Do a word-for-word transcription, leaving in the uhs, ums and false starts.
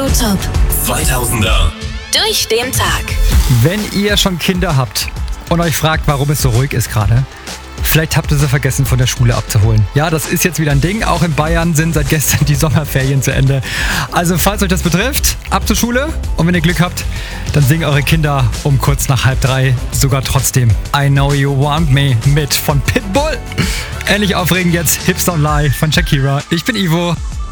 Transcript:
Radio Top zweitausender. Durch den Tag. Wenn ihr schon Kinder habt und euch fragt, warum es so ruhig ist gerade, vielleicht habt ihr sie vergessen, von der Schule abzuholen. Ja, das ist jetzt wieder ein Ding. Auch in Bayern sind seit gestern die Sommerferien zu Ende. Also falls euch das betrifft, ab zur Schule. Und wenn ihr Glück habt, dann singen eure Kinder um kurz nach halb drei sogar trotzdem I Know You Want Me mit von Pitbull. Ähnlich aufregend jetzt Hips Don't Lie von Shakira. Ich bin Ivo.